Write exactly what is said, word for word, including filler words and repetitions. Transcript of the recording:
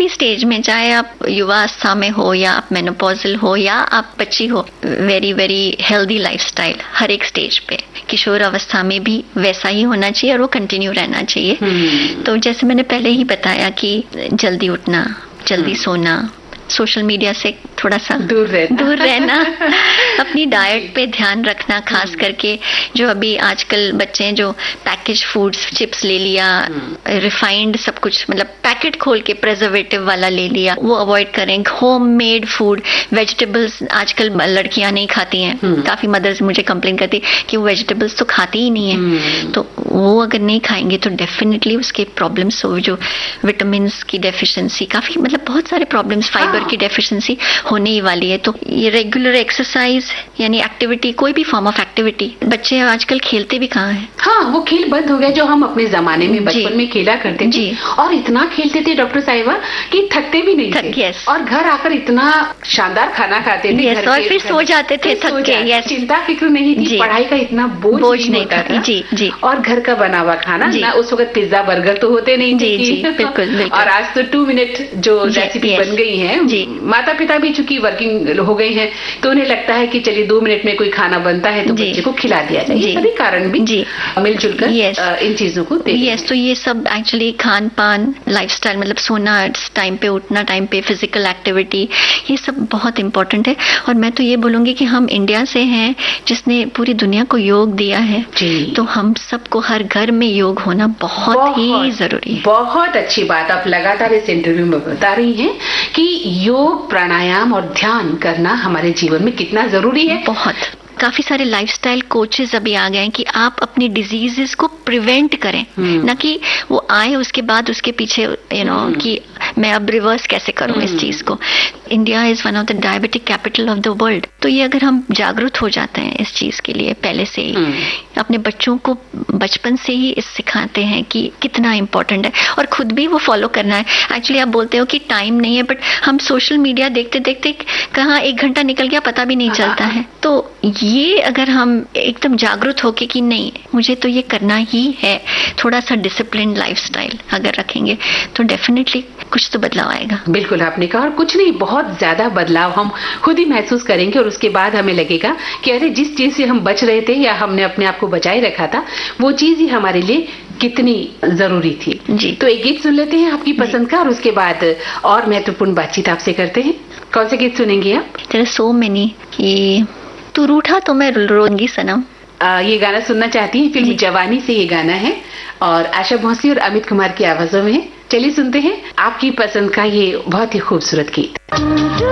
भी स्टेज में, चाहे आप युवावस्था में हो या आप मेनोपॉजल हो या आप बच्ची हो, वेरी वेरी हेल्दी लाइफस्टाइल हर एक स्टेज पे, किशोर अवस्था में भी वैसा ही होना चाहिए और वो कंटिन्यू रहना चाहिए। hmm. तो जैसे मैंने पहले ही बताया कि जल्दी उठना, जल्दी hmm. सोना, सोशल मीडिया से थोड़ा सा दूर रहना दूर रहना अपनी डाइट पे ध्यान रखना, खास करके जो अभी आजकल बच्चे हैं जो पैकेज फूड्स, चिप्स ले लिया, रिफाइंड सब कुछ, मतलब पैकेट खोल के प्रिजर्वेटिव वाला ले लिया, वो अवॉइड करें। होम मेड फूड, वेजिटेबल्स आजकल लड़कियां नहीं खाती हैं, काफी मदर्स मुझे कंप्लेन करती कि वो वेजिटेबल्स तो खाती ही नहीं है, तो वो अगर नहीं खाएंगे तो डेफिनेटली उसके प्रॉब्लम्स, जो विटामिन की डेफिशिएंसी, काफी मतलब बहुत सारे प्रॉब्लम्स, फाइबर की डेफिशिएंसी होने ही वाली है। तो ये रेगुलर एक्सरसाइज यानी एक्टिविटी, कोई भी फॉर्म ऑफ एक्टिविटी, बच्चे आजकल खेलते भी कहाँ हैं? हाँ, वो खेल बंद हो गया जो हम अपने जमाने में बचपन में खेला करते थे, और इतना खेलते थे डॉक्टर साहिबा कि थकते भी नहीं थे, yes. और घर आकर इतना शानदार खाना खाते थे, yes, और फिर सो जाते थे थक के, yes. चिंता फिक्र नहीं थी, पढ़ाई का इतना बोझ, बोझ नहीं होता था, जी जी, और घर का बना हुआ खाना ना, उस वक्त पिज्जा बर्गर तो होते नहीं थे, जी, जी, बिल्कुल, बिल्कुल। और आज तो टू मिनट जो रेसिपी बन गई है, माता पिता भी चूंकि वर्किंग हो गए हैं तो उन्हें लगता है कि चलिए दो मिनट में कोई खाना बनता है तो बच्चे को खिला दिया जाए, ये सभी कारण भी मिलजुल कर इन चीजों को देखते हैं। यस, तो ये सब एक्चुअली खान पान, लाइफस्टाइल, मतलब सोना टाइम पे, उठना टाइम पे, फिजिकल एक्टिविटी, ये सब बहुत इंपॉर्टेंट है। और मैं तो ये बोलूंगी कि हम इंडिया से हैं जिसने पूरी दुनिया को योग दिया है, तो हम सबको हर घर में योग होना बहुत, बहुत ही जरूरी है। बहुत अच्छी बात आप लगातार इस इंटरव्यू में बता रही हैं कि योग, प्राणायाम और ध्यान करना हमारे जीवन में कितना जरूरी है। बहुत, काफी सारे लाइफस्टाइल कोचेस अभी आ गए हैं कि आप अपनी डिजीजेस को प्रिवेंट करें, ना कि वो आए उसके बाद उसके पीछे यू नो कि मैं अब रिवर्स कैसे करूं इस चीज को। India is one of the diabetic capital of the world, तो ये अगर हम जागरूक हो जाते हैं इस चीज के लिए पहले से ही, अपने बच्चों को बचपन से ही इस सिखाते हैं कि कितना इम्पोर्टेंट है, और खुद भी वो फॉलो करना है। एक्चुअली आप बोलते हो कि टाइम नहीं है, बट हम सोशल मीडिया देखते देखते कहाँ एक घंटा निकल गया पता भी नहीं चलता है। तो ये अगर हम एकदम जागरूक होके कि नहीं मुझे तो ये करना ही है, थोड़ा सा डिसिप्लिन लाइफस्टाइल अगर रखेंगे तो डेफिनेटली कुछ तो बदलाव आएगा। बिल्कुल आपने कहा, और कुछ नहीं, बहुत ज्यादा बदलाव हम खुद ही महसूस करेंगे, और उसके बाद हमें लगेगा कि अरे जिस चीज से हम बच रहे थे या हमने अपने आप को बचाए रखा था वो चीज ही हमारे लिए कितनी जरूरी थी। जी, तो एक गीत सुन लेते हैं आपकी पसंद का, और उसके बाद और महत्वपूर्ण बातचीत आपसे करते हैं। कौन से गीत सुनेंगे आप? तेरे सो मैनी कि तू रूठा तो मैं रोंगी सनम, आ, ये गाना सुनना चाहती है। फिल्म जवानी से ये गाना है और आशा भोसले और अमित कुमार की आवाजों में है। चलिए सुनते हैं आपकी पसंद का ये बहुत ही खूबसूरत गीत।